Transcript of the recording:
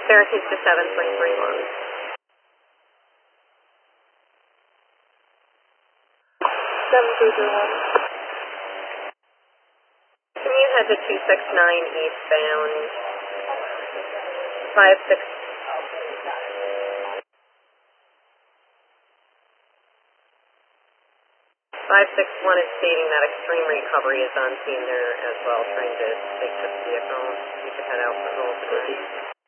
Barricades to 7331. 7331. Can you head to 269 eastbound, 56. 561 is stating that extreme recovery is on scene there as well, trying to take this vehicle. You can head out for Golden.